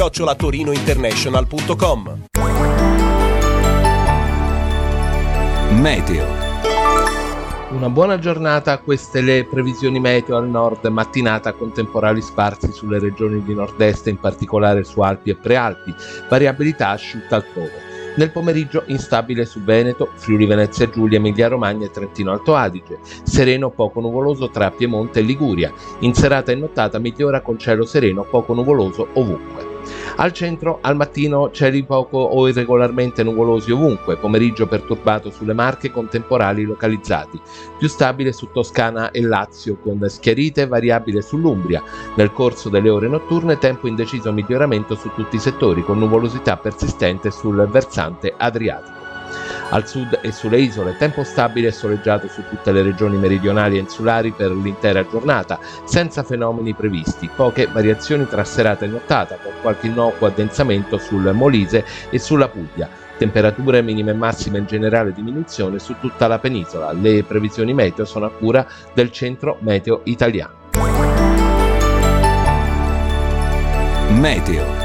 @torinointernational.com. Meteo. Una buona giornata, queste le previsioni meteo al nord, mattinata con temporali sparsi sulle regioni di nord-est, in particolare su Alpi e Prealpi, variabilità asciutta altrove. Nel pomeriggio instabile su Veneto, Friuli Venezia Giulia, Emilia Romagna e Trentino Alto Adige, sereno poco nuvoloso tra Piemonte e Liguria, in serata e nottata migliora con cielo sereno poco nuvoloso ovunque. Al centro, al mattino, cieli poco o irregolarmente nuvolosi ovunque, pomeriggio perturbato sulle Marche con temporali localizzati, più stabile su Toscana e Lazio con schiarite, variabile sull'Umbria. Nel corso delle ore notturne tempo in deciso miglioramento su tutti i settori con nuvolosità persistente sul versante adriatico. Al sud e sulle isole tempo stabile e soleggiato su tutte le regioni meridionali e insulari per l'intera giornata, senza fenomeni previsti, poche variazioni tra serata e nottata, con qualche innocuo addensamento sul Molise e sulla Puglia. Temperature minime e massime in generale diminuzione su tutta la penisola. Le previsioni meteo sono a cura del Centro Meteo Italiano. Meteo.